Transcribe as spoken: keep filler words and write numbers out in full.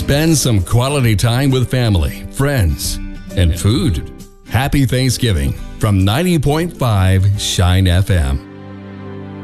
Spend some quality time with family, friends, and food. Happy Thanksgiving from ninety point five Shine F M.